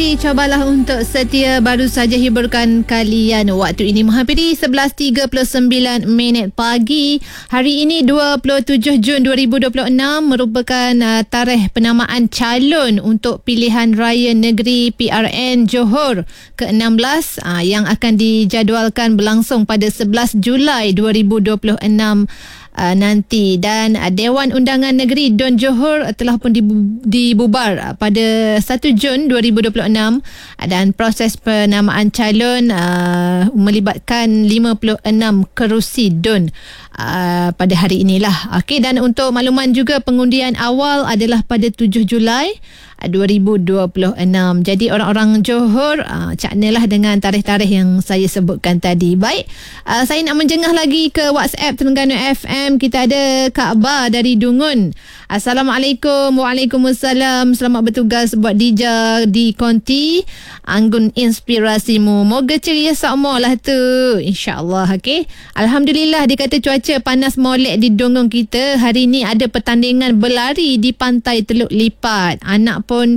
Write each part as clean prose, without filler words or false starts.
Cobalah untuk setia, baru saja hiburkan kalian. Waktu ini menghampiri 11.39 pagi. Hari ini 27 Jun 2026 merupakan tarikh penamaan calon untuk pilihan raya negeri PRN Johor ke-16 yang akan dijadualkan berlangsung pada 11 Julai 2026 nanti. Dan Dewan Undangan Negeri Don Johor telah pun dibubar pada 1 Jun 2026 dan proses penamaan calon melibatkan 56 kerusi Don pada hari inilah. Okey, dan untuk makluman juga, pengundian awal adalah pada 7 Julai 2026. Jadi orang-orang Johor caknalah dengan tarikh-tarikh yang saya sebutkan tadi. Baik, saya nak menjengah lagi ke WhatsApp Terengganu FM. Kita ada Kak Ba dari Dungun. Assalamualaikum. Waalaikumsalam. Selamat bertugas buat Dija di Konti. Anggun inspirasimu. Moga ceria semua lah tu, InsyaAllah. Okay. Alhamdulillah, dia kata cuaca panas molek di Dungun kita. Hari ni ada pertandingan berlari di Pantai Teluk Lipat. Anak pun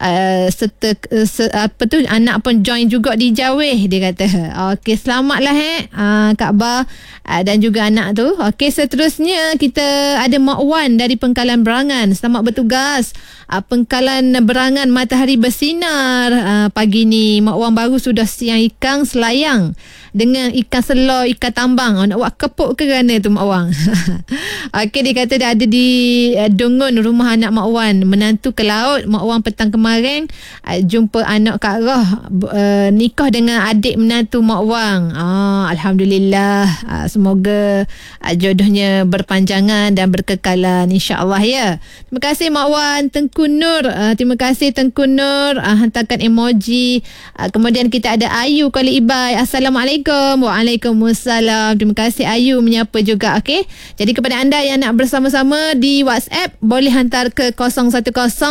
anak pun join juga di Jaweh, dia kata. Okey, selamatlah Kak Ba dan juga anak tu. Okey, seterusnya kita ada Mak Wan dari Pengkalan Berangan. Selamat bertugas. Pengkalan Berangan matahari bersinar pagi ni. Mak Wan baru sudah siang ikan selayang dengan ikan selor, ikan tambang. Nak buat kepuk ke mana tu Mak Wan? Okey, dia kata dia ada di Dungun, rumah anak Mak Wan. Menantu ke laut. Mak Wan petang kemarin jumpa anak Kak Roh nikah dengan adik menantu Mak Wan. Alhamdulillah. Semoga jodohnya berpanjangan dan berkekalan, insyaAllah ya. Terima kasih Mak Wan. Tengku Nur, terima kasih Tengku Nur, hantarkan emoji. Kemudian kita ada Ayu Kuala Ibai. Assalamualaikum. Waalaikumsalam. Terima kasih Ayu menyapa juga. Okey, jadi kepada anda yang nak bersama-sama di WhatsApp, boleh hantar ke 010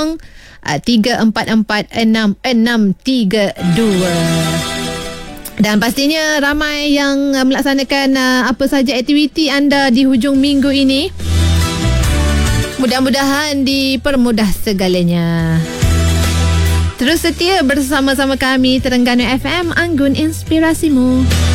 3446632. Dan pastinya ramai yang melaksanakan apa saja aktiviti anda di hujung minggu ini. Mudah-mudahan dipermudah segalanya. Terus setia bersama-sama kami, Terengganu FM, Anggun inspirasimu.